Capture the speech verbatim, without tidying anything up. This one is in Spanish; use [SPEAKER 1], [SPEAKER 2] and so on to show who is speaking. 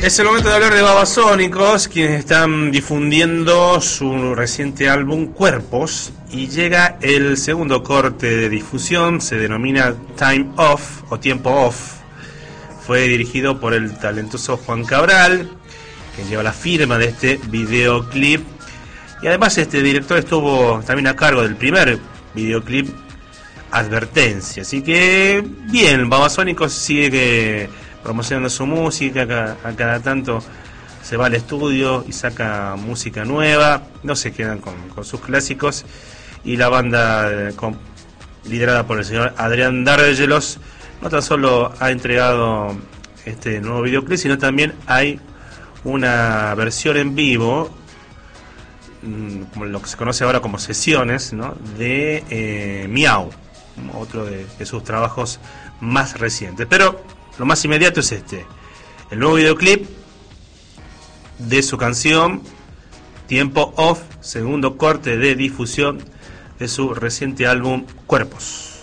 [SPEAKER 1] Es el momento de hablar de Babasónicos, quienes están difundiendo su reciente álbum Cuerpos, y llega el segundo corte de difusión, se denomina Time Off o Tiempo Off. Fue dirigido por el talentoso Juan Cabral, que lleva la firma de este videoclip, y además este director estuvo también a cargo del primer videoclip Advertencia. Así que bien, Babasónicos sigue promocionando su música, a, a cada tanto se va al estudio y saca música nueva, no se quedan con, con sus clásicos, y la banda eh, con, liderada por el señor Adrián Dárgelos no tan solo ha entregado este nuevo videoclip, sino también hay una versión en vivo, como lo que se conoce ahora como sesiones, ¿no?, de eh, Miau, otro de, de sus trabajos más recientes. Pero lo más inmediato es este, el nuevo videoclip de su canción Tiempo Off, segundo corte de difusión de su reciente álbum Cuerpos.